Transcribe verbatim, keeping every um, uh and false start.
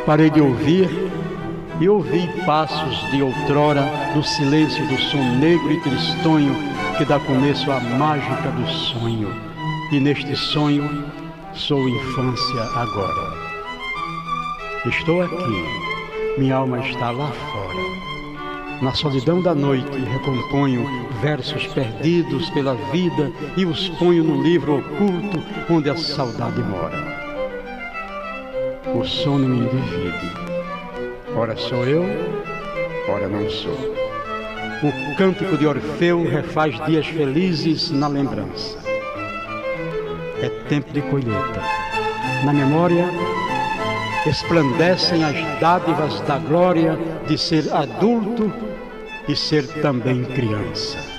Parei de ouvir e ouvi passos de outrora no silêncio do som negro e tristonho que dá começo à mágica do sonho. E neste sonho sou infância agora. Estou aqui, minha alma está lá fora. Na solidão da noite recomponho versos perdidos pela vida e os ponho no livro oculto onde a saudade mora. O sono me divide. Ora sou eu, ora não sou. O cântico de Orfeu refaz dias felizes na lembrança. É tempo de colheita. Na memória esplandecem as dádivas da glória de ser adulto e ser também criança.